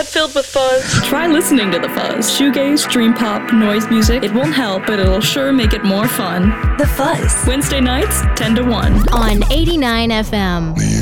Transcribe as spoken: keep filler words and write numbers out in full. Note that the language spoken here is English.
head filled with fuzz. Try listening to The Fuzz. Shoegaze, dream pop, noise music. It won't help, but it'll sure make it more fun. The Fuzz. Wednesday nights, ten to one. On eighty-nine F M.